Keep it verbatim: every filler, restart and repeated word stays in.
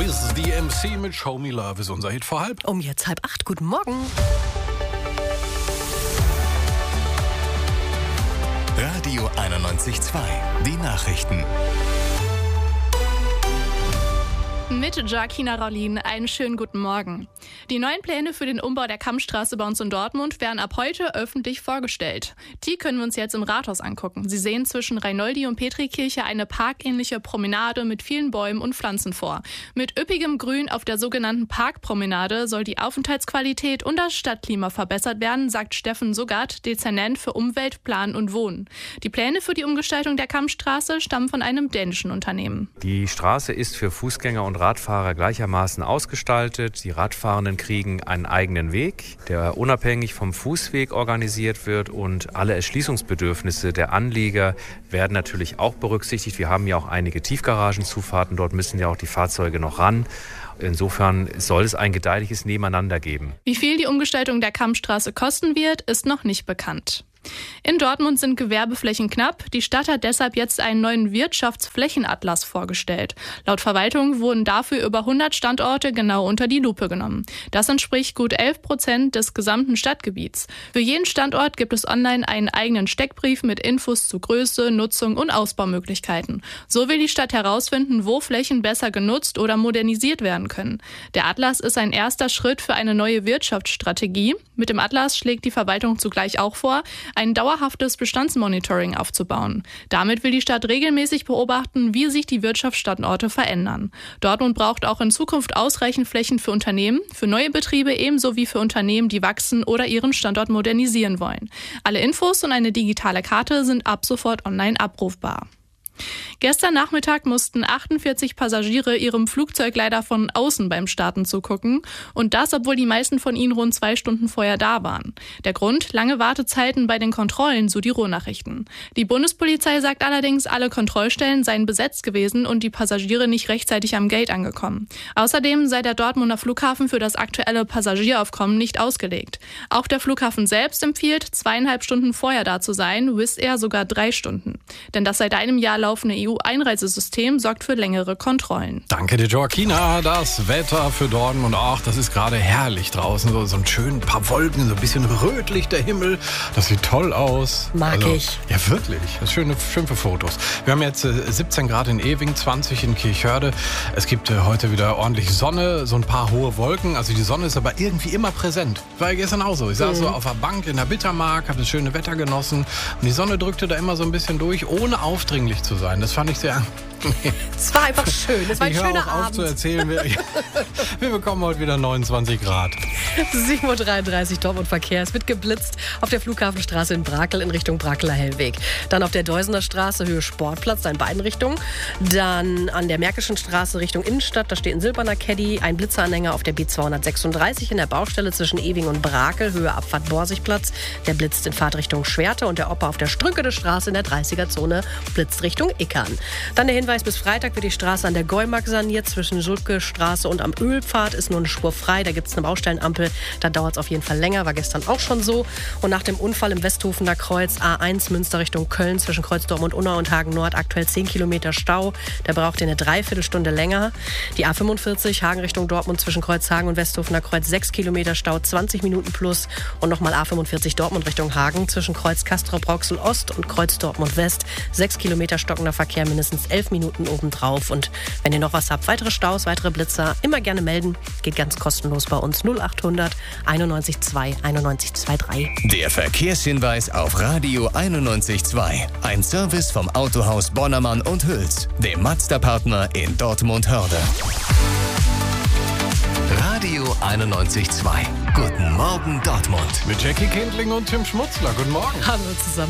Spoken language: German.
Rise the M C mit Show Me Love ist unser Hit vor halb. Um jetzt halb acht. Guten Morgen. Radio einundneunzig Komma zwei. Die Nachrichten. Mit Joaquina Raulin einen schönen guten Morgen. Die neuen Pläne für den Umbau der Kammstraße bei uns in Dortmund werden ab heute öffentlich vorgestellt. Die können wir uns jetzt im Rathaus angucken. Sie sehen zwischen Reinoldi und Petrikirche eine parkähnliche Promenade mit vielen Bäumen und Pflanzen vor. Mit üppigem Grün auf der sogenannten Parkpromenade soll die Aufenthaltsqualität und das Stadtklima verbessert werden, sagt Steffen Suggert, Dezernent für Umwelt, Plan und Wohnen. Die Pläne für die Umgestaltung der Kammstraße stammen von einem dänischen Unternehmen. Die Straße ist für Fußgänger und Radfahrer gleichermaßen ausgestaltet. Die Radfahrenden kriegen einen eigenen Weg, der unabhängig vom Fußweg organisiert wird, und alle Erschließungsbedürfnisse der Anlieger werden natürlich auch berücksichtigt. Wir haben ja auch einige Tiefgaragenzufahrten, dort müssen ja auch die Fahrzeuge noch ran. Insofern soll es ein gedeihliches Nebeneinander geben. Wie viel die Umgestaltung der Kammstraße kosten wird, ist noch nicht bekannt. In Dortmund sind Gewerbeflächen knapp. Die Stadt hat deshalb jetzt einen neuen Wirtschaftsflächenatlas vorgestellt. Laut Verwaltung wurden dafür über hundert Standorte genau unter die Lupe genommen. Das entspricht gut elf Prozent des gesamten Stadtgebiets. Für jeden Standort gibt es online einen eigenen Steckbrief mit Infos zu Größe, Nutzung und Ausbaumöglichkeiten. So will die Stadt herausfinden, wo Flächen besser genutzt oder modernisiert werden können. Der Atlas ist ein erster Schritt für eine neue Wirtschaftsstrategie. Mit dem Atlas schlägt die Verwaltung zugleich auch vor, ein dauerhaftes Bestandsmonitoring aufzubauen. Damit will die Stadt regelmäßig beobachten, wie sich die Wirtschaftsstandorte verändern. Dortmund braucht auch in Zukunft ausreichend Flächen für Unternehmen, für neue Betriebe ebenso wie für Unternehmen, die wachsen oder ihren Standort modernisieren wollen. Alle Infos und eine digitale Karte sind ab sofort online abrufbar. Gestern Nachmittag mussten achtundvierzig Passagiere ihrem Flugzeug leider von außen beim Starten zugucken. Und das, obwohl die meisten von ihnen rund zwei Stunden vorher da waren. Der Grund? Lange Wartezeiten bei den Kontrollen, so die Ruhrnachrichten. Die Bundespolizei sagt allerdings, alle Kontrollstellen seien besetzt gewesen und die Passagiere nicht rechtzeitig am Gate angekommen. Außerdem sei der Dortmunder Flughafen für das aktuelle Passagieraufkommen nicht ausgelegt. Auch der Flughafen selbst empfiehlt, zweieinhalb Stunden vorher da zu sein, Wizz Air sogar drei Stunden. Denn das seit einem Jahr laufende E U-Einreisesystem sorgt für längere Kontrollen. Danke dir, Joaquina. Das Wetter für Dortmund auch, das ist gerade herrlich draußen. So, so ein schön paar Wolken, so ein bisschen rötlich der Himmel. Das sieht toll aus. Mag also, ich. Ja, wirklich. Das ist schön, schön für Fotos. Wir haben jetzt äh, siebzehn Grad in Ewing, zwanzig in Kirchhörde. Es gibt äh, heute wieder ordentlich Sonne, so ein paar hohe Wolken. Also die Sonne ist aber irgendwie immer präsent. War ja gestern auch so. Ich saß mhm. so auf der Bank in der Bittermark, habe das schöne Wetter genossen. Und die Sonne drückte da immer so ein bisschen durch, ohne aufdringlich zu sein. Das fand ich sehr... Es war einfach schön. Es war ein ich schöner auch auf Abend. Zu erzählen. Wir, wir bekommen heute wieder neunundzwanzig Grad. sieben Uhr dreiunddreißig, Dortmund Verkehr. Es wird geblitzt auf der Flughafenstraße in Brakel in Richtung Brakeler Hellweg. Dann auf der Deusener Straße Höhe Sportplatz, da in beiden Richtungen. Dann an der Märkischen Straße Richtung Innenstadt, da steht ein silberner Caddy. Ein Blitzeranhänger auf der B zweihundertsechsunddreißig in der Baustelle zwischen Ewing und Brakel, Höhe Abfahrt Borsigplatz. Der blitzt in Fahrtrichtung Schwerte, und der Opa auf der Strünkener Straße in der dreißiger-Zone blitzt Richtung Ickern. Dann der Hinweis, bis Freitag wird die Straße an der Gäumark saniert. Zwischen Schulke Straße und am Ölpfad ist nur eine Spur frei. Da gibt es eine Baustellenampel. Da dauert es auf jeden Fall länger. War gestern auch schon so. Und nach dem Unfall im Westhofener Kreuz A eins Münster Richtung Köln zwischen Kreuz Dortmund-Unna und Hagen Nord aktuell zehn Kilometer Stau. Da braucht ihr eine Dreiviertelstunde länger. Die A fünfundvierzig Hagen Richtung Dortmund zwischen Kreuz Hagen und Westhofener Kreuz sechs Kilometer Stau, zwanzig Minuten plus. Und nochmal A fünfundvierzig Dortmund Richtung Hagen zwischen Kreuz Castrop-Rauxel Ost und Kreuz Dortmund West. sechs Kilometer stockender Verkehr, mindestens elf Minuten obendrauf. Und wenn ihr noch was habt, weitere Staus, weitere Blitzer, immer gerne melden. Geht ganz kostenlos bei uns. null achthundert einundneunzig zwei einundneunzig drei. Der Verkehrshinweis auf Radio einundneunzig Komma zwei. Ein Service vom Autohaus Bonnermann und Hüls, dem Mazda-Partner in Dortmund-Hörde. Radio einundneunzig Komma zwei. Guten Morgen, Dortmund. Mit Jackie Kindling und Tim Schmutzler. Guten Morgen. Hallo zusammen.